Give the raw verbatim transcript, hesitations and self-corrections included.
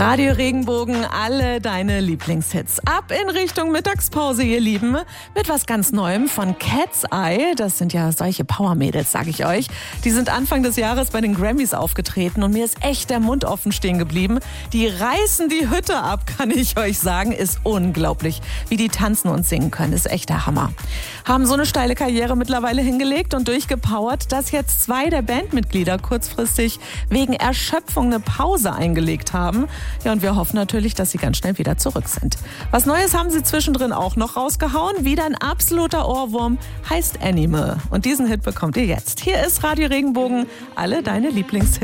Radio Regenbogen, alle deine Lieblingshits. Ab in Richtung Mittagspause, ihr Lieben, mit was ganz Neuem von Cat's Eye. Das sind ja solche Powermädels, sag ich euch. Die sind Anfang des Jahres bei den Grammys aufgetreten und mir ist echt der Mund offen stehen geblieben. Die reißen die Hütte ab, kann ich euch sagen. Ist unglaublich, wie die tanzen und singen können. Ist echt der Hammer. Haben so eine steile Karriere mittlerweile hingelegt und durchgepowert, dass jetzt zwei der Bandmitglieder kurzfristig wegen Erschöpfung eine Pause eingelegt haben. Ja, und wir hoffen natürlich, dass sie ganz schnell wieder zurück sind. Was Neues haben sie zwischendrin auch noch rausgehauen. Wieder ein absoluter Ohrwurm, heißt Animal. Und diesen Hit bekommt ihr jetzt. Hier ist Radio Regenbogen, alle deine Lieblingshits.